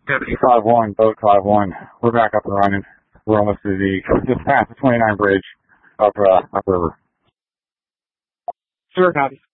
Deputy 5-1, boat 5-1. We're back up and running. We're almost to just past the 29 bridge up river. Sure, copy.